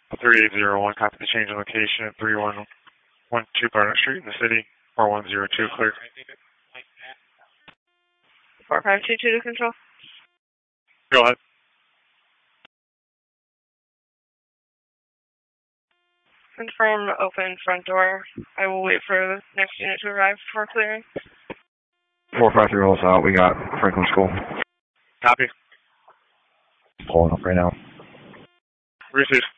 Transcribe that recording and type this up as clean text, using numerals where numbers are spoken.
3801, copy the change in location at 3112 Barnett Street in the city. 4102, clear. 4522 to control. Go ahead. Confirm open front door. I will wait for the next unit to arrive for clearing. 453 rolls out. We got Franklin School. Copy. Pulling up right now. Receive.